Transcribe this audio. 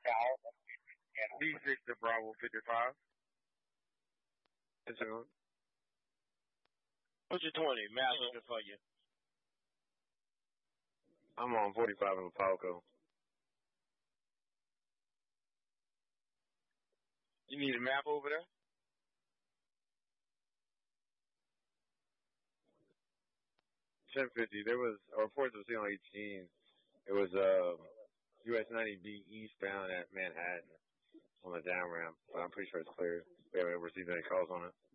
D6 to Bravo 55. It's on. What's your 20? Matt looking for you. I'm on 45 in Palco. You need a map over there? $10.50. There was reports of CL-18. It was US 90B eastbound at Manhattan on the down ramp, but I'm pretty sure it's clear. We haven't received any calls on it.